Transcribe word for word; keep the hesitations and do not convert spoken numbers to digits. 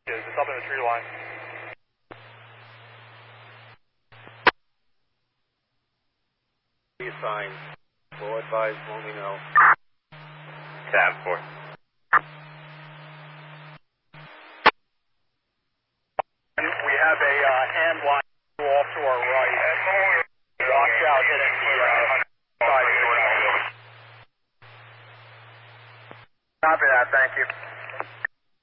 It's up in the tree line. Sign. We'll advise when we know. Tab four. We have a uh, hand line off to our right. Watch out hitting the uh, side. Copy that, thank you.